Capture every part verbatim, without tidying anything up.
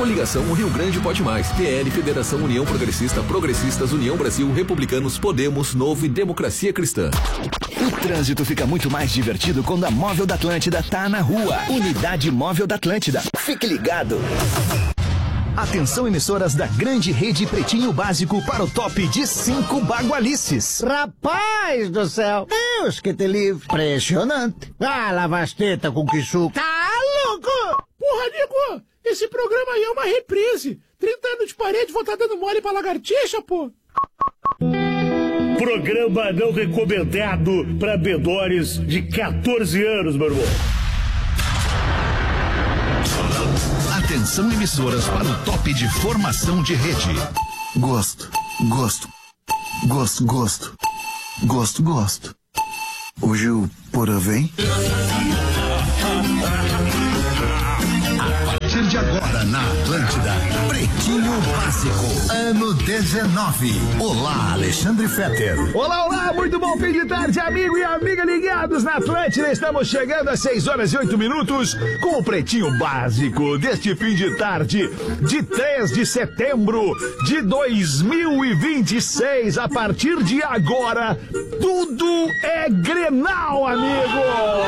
Coligação Rio Grande Pode Mais, P L, Federação União Progressista, Progressistas, União Brasil, Republicanos, Podemos, Novo e Democracia Cristã. O trânsito fica muito mais divertido quando a Móvel da Atlântida tá na rua. Unidade Móvel da Atlântida. Fique ligado. Atenção, emissoras da grande rede Pretinho Básico para o top de cinco bagualices. Rapaz do céu, Deus que te livre. Impressionante. Ah, lavasteta com que suco. Tá louco? Porra, Nico, esse programa aí é uma reprise. trinta anos de parede, vou estar dando mole pra lagartixa, pô. Programa não recomendado pra menores de quatorze anos, meu irmão. Atenção, emissoras para o top de formação de rede. Gosto, gosto, gosto, gosto, gosto, gosto. Hoje o Porã vem? A partir de agora na Atlântida, Pretinho Básico, ano dezenove. Olá, Alexandre Fetter. Olá, olá, muito bom fim de tarde, amigo e amiga ligados na Atlântida. Estamos chegando às seis horas e oito minutos com o Pretinho Básico deste fim de tarde de três de setembro de dois mil e vinte e seis. A partir de agora, tudo é Grenal, amigo!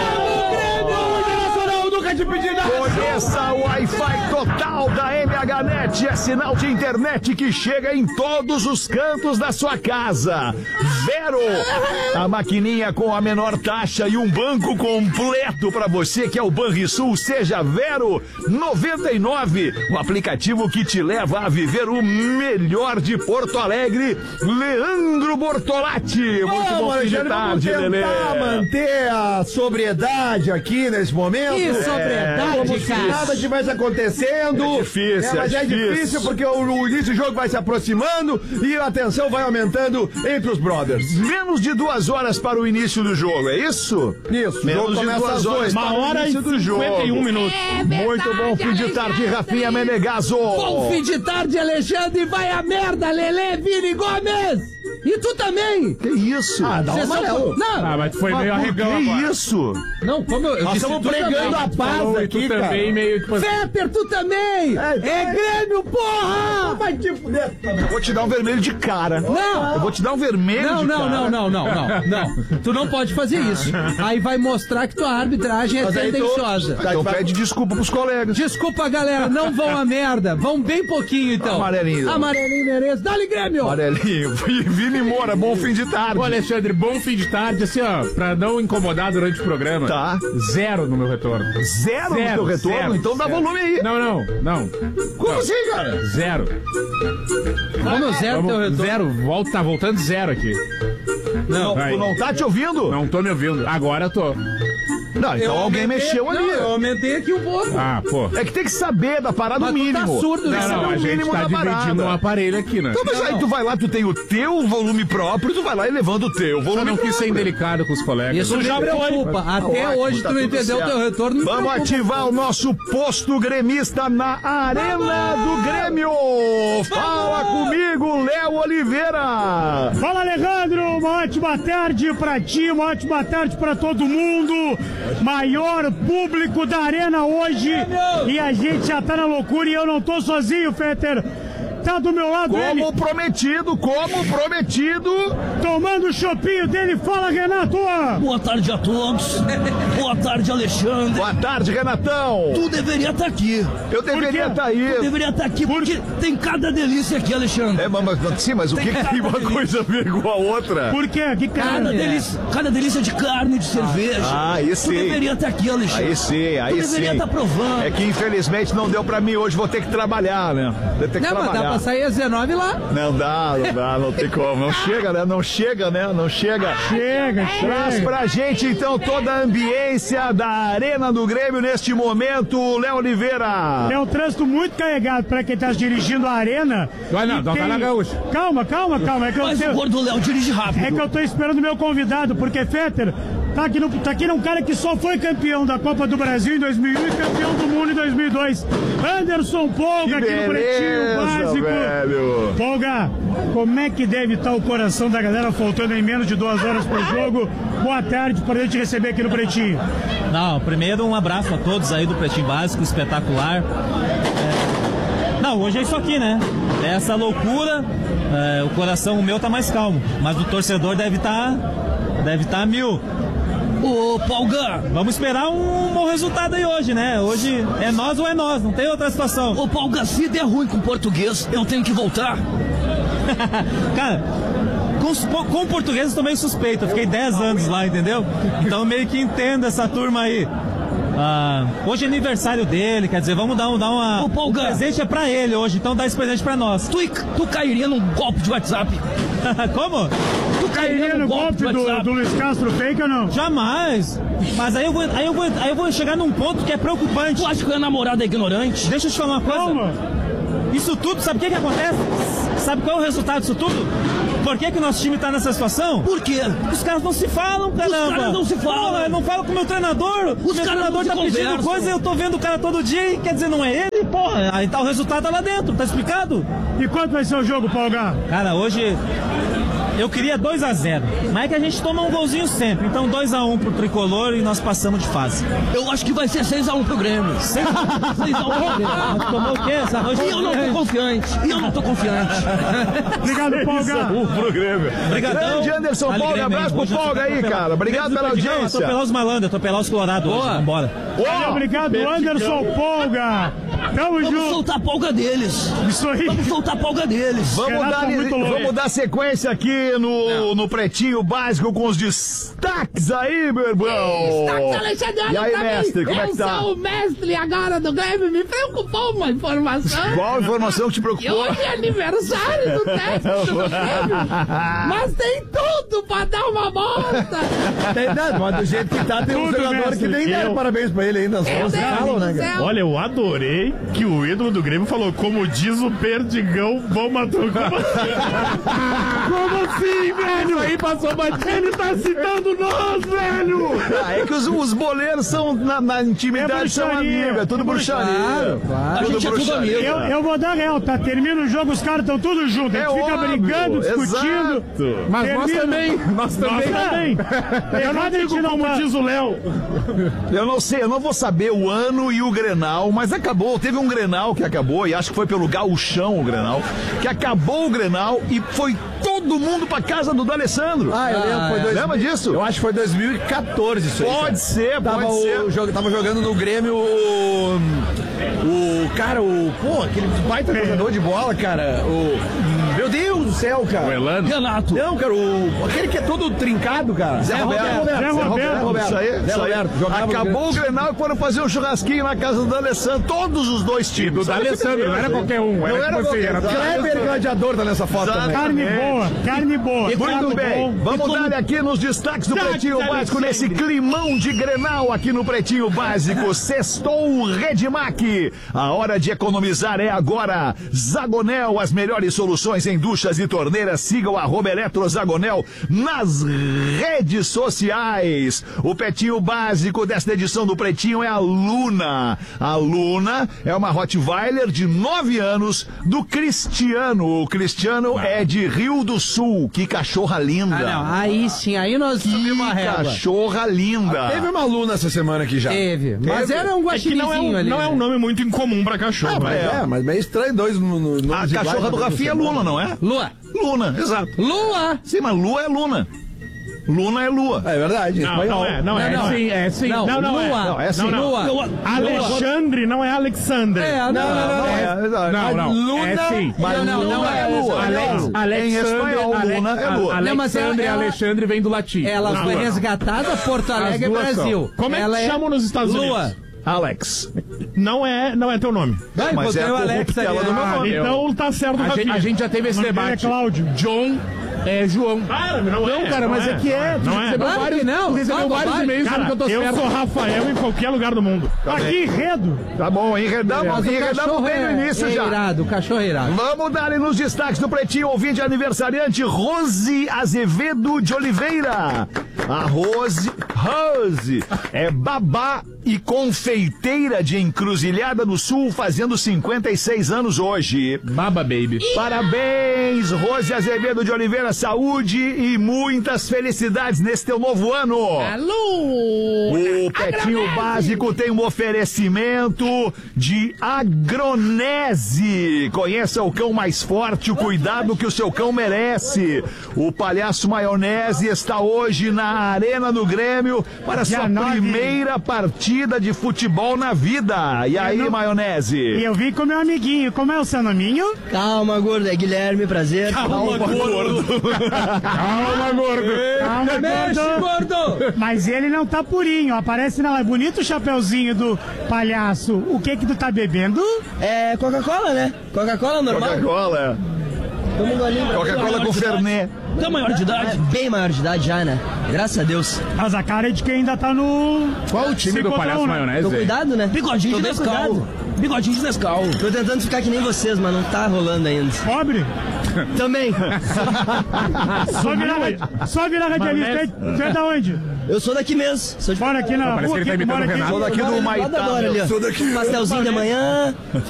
Conheça o Wi-Fi total da M H Net, é sinal de internet que chega em todos os cantos da sua casa. Vero, a maquininha com a menor taxa e um banco completo para você que é o Banrisul, seja Vero noventa e nove, o aplicativo que te leva a viver o melhor de Porto Alegre. Leandro Bortolatti, muito oh, bom fim de tarde, Lelê. Tentar manter a sobriedade aqui nesse momento. Que sobriedade, como se cara. nada estivesse acontecendo. É difícil, é, mas é é difícil. difícil porque o, o início do jogo vai se aproximando e a tensão vai aumentando entre os brothers. Menos de duas horas para o início do jogo, é isso? Isso, menos de duas horas Uma para o hora início e do jogo. cinquenta e um minutos. É verdade, Muito bom fim de tarde, Rafinha Menegaso. Bom fim de tarde, Alexandre. Vai a merda, Lelê, Vini Gomes. E tu também. Que isso? Ah, dá um Vocês são- amarelo. Não, Ah, mas tu foi meio Por arregão que agora. isso? não, como eu, eu Nós disse, estamos tu pregando também. a paz Falou, e aqui, tu cara. também meio tipo assim. Fetter, tu também. É, É Grêmio, porra. Vai te fuder. Eu vou te dar um vermelho de cara. Não. Eu vou te dar um vermelho Não, de não, cara. não, não, não, não, não. Tu não pode fazer isso. Aí vai mostrar que tua arbitragem é Mas aí tu- tendenciosa. Então pede desculpa pros colegas. Desculpa, galera, não vão a merda. Vão bem pouquinho, então. Amarelinho. Amarelinho, Neres. Dá-lhe, Grêmio. Amarelinho. Vini Moura, bom fim de tarde. Ô, Alexandre, bom fim de tarde, assim, ó, pra não incomodar durante o programa. Tá. Zero no meu retorno. Zero, no teu retorno? zero, Então dá zero. volume aí. Não, não, não. Como Não. assim, cara? Zero. Como zero Vamos- teu retorno? Zero, volta, tá voltando zero aqui. Não, vai. tu não tá te ouvindo? Não tô me ouvindo. Agora eu tô. Não, então Eu alguém aumentei- mexeu não, ali. eu aumentei aqui um pouco. Ah, pô. É que tem que saber da parada Mas tu mínimo. tá surdo, Tem que né? Não, saber não, o a gente mínimo tá da dividindo parada. um aparelho aqui, né? Então, mas aí tu vai lá, tu tem o teu volume próprio, tu vai lá elevando o teu Eu volume não quis ser próprio. indelicado com os colegas. Isso já preocupa. Até ótimo, hoje tá tu não tudo entendeu o certo. teu retorno. me Vamos preocupa. ativar o nosso posto gremista na Arena do Grêmio. Fala comigo, Léo Oliveira. Fala, Alejandro, uma ótima tarde pra ti, uma ótima tarde pra todo mundo. Maior público da Arena hoje e a gente já tá na loucura e eu não tô sozinho, Fetter. Tá do meu lado ele, Como prometido, como prometido. tomando o chopinho dele. Fala, Renato! Boa tarde a todos. Boa tarde, Alexandre. Boa tarde, Renatão. Tu deveria estar aqui. Eu deveria quê? estar aí. Tu deveria estar aqui porque tem cada delícia aqui, Alexandre. É, mas, mas- sim, mas o que, que tem uma coisa a ver com a outra? Por quê? Que Cada cara? delícia, cada delícia de carne, de cerveja. Ah, aí Tu sim. deveria estar aqui, Alexandre. Aí sim, aí Tu deveria sim. estar provando. É que infelizmente não deu pra mim hoje, vou ter que trabalhar, né? Vou ter que Não, mas dá trabalhar. pra sair às dezenove lá. Não dá, não dá, não tem como. Não chega, né? Não chega, né? Não chega. Chega, Traz chega. pra gente, então, toda a ambiência da Arena do Grêmio neste momento, Léo Oliveira. É um trânsito muito carregado pra quem tá dirigindo a Arena. Vai não, E não tá na Gaúcha. Calma, calma, calma. É que eu Mas tenho- o gordo Léo dirige rápido. É que eu tô esperando o meu convidado, porque Fetter tá aqui, no, tá aqui um cara que só foi campeão da Copa do Brasil em dois mil e um e campeão do mundo em dois mil e dois. Anderson Polga aqui no Pretinho Básico. velho. Polga, como é que deve estar o coração da galera faltando em menos de duas horas pro jogo? Boa tarde, prazer te receber aqui no Pretinho. Não, primeiro um abraço a todos aí do Pretinho Básico, espetacular. É, Não, hoje é isso aqui, né? É essa loucura, é, o coração meu tá mais calmo, mas o torcedor deve estar deve tá a mil. Ô, Paulga! Vamos esperar um bom resultado aí hoje, né? Hoje é nós ou é nós, não tem outra situação. Ô, Paulga, se der ruim com português, eu tenho que voltar. Cara, com, com português eu tô meio suspeito, eu fiquei dez anos lá, entendeu? Então meio que entendo essa turma aí. Ah, hoje é aniversário dele, quer dizer, vamos dar, um, dar uma... Ô, Paulga, o presente é pra ele hoje, então dá esse presente pra nós. Tu, tu cairia num golpe de WhatsApp? Como? Tu cairia no golpe, golpe do, do Luiz Castro Fake ou não? Jamais. Mas aí eu, vou, aí, eu vou, aí eu vou chegar num ponto que é preocupante. Tu acha que a namorada é ignorante? Deixa eu te falar uma coisa. Calma. Isso tudo, sabe o que que acontece? Sabe qual é o resultado disso tudo? Por que que o nosso time tá nessa situação? Por quê? Os caras não se falam, caramba. Os caras não se falam. Porra, eu não falo com o meu treinador. Os meu treinador tá pedindo conversam. coisa e eu tô vendo o cara todo dia e quer dizer, não é ele? Porra, aí tá o resultado tá lá dentro, tá explicado? E quanto vai ser o jogo, Paulgar? Cara, hoje... Eu queria dois a zero, mas é que a gente toma um golzinho sempre. Então dois a um pro Tricolor e nós passamos de fase. Eu acho que vai ser seis a um pro Grêmio. seis a um pro Grêmio. Mas tomou o quê? Essa noite? E eu não tô confiante. E eu não tô confiante. Obrigado, Paulgar. Um pro Grêmio. Obrigadão. Grande Anderson Vale Paulo, Grêmio, abraço pro Paulo aí, cara. Obrigado pela audiência. Atropelar os malandros, atropelar os colorados hoje. Vambora. Oh, obrigado, Anderson Polga. Tamo Vamos junto. soltar a polga deles. Isso aí. Vamos soltar a polga deles. Vamos Renato dar, tá muito louco. vamos dar sequência aqui no, no Pretinho Básico com os destaques aí, meu irmão. Destaques, Alexandre, olha E aí, pra mestre, mim. como é que Eu tá? sou o mestre agora do Grêmio. Me preocupou uma informação. Qual informação que te E preocupou? hoje é aniversário do técnico do Grêmio. Mas tem tudo pra dar uma bosta. Tem nada, mas do jeito que tá, tem um Tudo, jogador mestre. que nem deram Eu- parabéns pra ele ainda. Só Meu os Deus falam, né, do cara? céu. Olha, eu adorei que o ídolo do Grêmio falou, como diz o Perdigão, vão matar o Como assim, velho? Aí passou batido. Ele tá citando nós, velho. Ah, é que os, os boleiros são, na, na intimidade, É são bruxaria. amigos, é tudo bruxaria. Claro, claro. A gente é tudo amigo. Eu, eu vou dar real, tá? Termina o jogo, os caras estão tudo juntos. A É gente fica óbvio, brigando, discutindo. exato. Mas nós Termina. também, nós também. Nós também. Eu não acredito, não, como tá? diz o Léo. Eu não sei, eu não vou saber o ano e o Grenal, mas acabou. Teve um Grenal que acabou, e acho que foi pelo Gauchão o Grenal, que acabou o Grenal e foi todo mundo pra casa do D'Alessandro. Ah, eu lembro, foi dois... Lembra disso? Eu acho que foi dois mil e quatorze isso aí. Pode cara. ser, Tava, pode o, ser. jogo, tava jogando no Grêmio o. O cara, o. Pô, aquele baita jogador de bola, cara. O. Meu Deus do céu, cara. O Elano. Renato. Não, cara, o. Aquele que é todo trincado, cara. Zé Roberto. Zé Roberto. Isso aí, Zé isso aí. Roberto, jogava no Acabou o Grenal e foram fazer um churrasquinho na casa do D'Alessandro. Todos os dois times. Do D'Alessandro, não era qualquer um. Não Era era tipo assim, qualquer era um. Kleber Gladiador tá nessa foto também. Carne boa, carne boa. Muito Prato bem, bom. vamos dar aqui nos destaques do Destaques, Pretinho Básico, nesse climão de Grenal aqui no Pretinho Básico. Sextou Redmac. A hora de economizar é agora. Zagonel, as melhores soluções em duchas e torneiras. Siga o arroba Eletrozagonel nas redes sociais. O Pretinho Básico desta edição do Pretinho é a Luna. A Luna é uma Rottweiler de nove anos do Cristiano. O Cristiano é de Rio do Sul. Que cachorra linda. Ah, não. Aí sim, aí nós subimos a Que régua. cachorra linda. Teve uma Luna essa semana aqui já. Teve. Mas Teve. era um É que não é guaxinizinho um, ali. não é um nome muito incomum pra cachorro. Mas né? é, mas meio estranho, dois no, no, A nomes iguais cachorra do na mesma Rafinha é semana. Luna, não é? Lua. Luna, exato. Lua. Sim, mas Lua é Luna. Luna é Lua. É verdade. Não, espanhol. não é, não é. Não, não. sim, é sim. Não, Não, não, é. Lua. Não, é assim. Não, não. Lua. Alexandre não é Alexandre. É, não, Não, não, não. É, é. exato. Não, não. Luna- É sim. Mas Não, não, Luna não é é Lua. Alex- Em espanhol, Luna é Lua. Não, mas ela- Alexandre e ela- Alexandre vem do latim. Ela Não, foi não. resgatada Porto Alegre, duas Brasil. Como é que Ela chamam nos Estados Lua. Unidos? Alex. Não é, não é teu nome. Vai, Mas botei é a o Alex corruptela ali. do meu Ah, nome. Então tá certo, A gente, Rafinha. a gente já teve esse O nome dele é debate. Cláudio. John é João. Para, não, Não, é. cara, mas é que é. Tu Não é. recebeu Claro vários, que não. tu recebeu Só vários bobagem. e-mails Cara, falando que eu tô eu certo. sou Rafael em qualquer lugar do mundo. Aqui, enredo. Tá bom, enredamos, Mas o enredamos cachorro bem no é, início é já. irado, o cachorro é irado. Vamos dar ali nos destaques do Pretinho, ouvinte aniversariante, Rose Azevedo de Oliveira. A Rose, Rose, é babá e confeiteira de Encruzilhada do Sul, fazendo cinquenta e seis anos hoje. Baba Baby. Parabéns, Rose Azevedo de Oliveira, saúde e muitas felicidades nesse teu novo ano. Alô! O Pretinho Básico tem um oferecimento de Agronese. Conheça o cão mais forte, o cuidado que o seu cão merece. O Palhaço Maionese está hoje na Arena do Grêmio para sua primeira partida de futebol na vida. E aí, não... Maionese? E eu vim com meu amiguinho. Como é o seu nominho? Calma, gordo. É Guilherme, prazer. Calma, Calma gordo. Calma, gordo. Calma, Mexe, gordo. gordo. Mas ele não tá purinho. Aparece na... É bonito o chapeuzinho do palhaço. O que que tu tá bebendo? É Coca-Cola, né? Coca-Cola normal. Coca-Cola. Toma um golinho pra Coca-Cola com Fernet. Tá maior de idade? É, bem maior de idade já, né? Graças a Deus. Mas a cara é de quem ainda tá no... Qual o time do Palhaço né? Maionese? Tô cuidado, né? Bigodinho Tô de bem Nescau. cuidado. Bigodinho de Nescau. Tô tentando ficar que nem vocês, mas não tá rolando ainda. Pobre? Também. Só virar, só virar radialista. Tu é da onde? Eu sou daqui mesmo. Sou de... Mora aqui na Parece rua. que ele tá Aqui, imitando mora o aqui. Renato. Sou daqui do Lá da Maitá. Dora ali, ó. Sou daqui. Pastelzinho de manhã.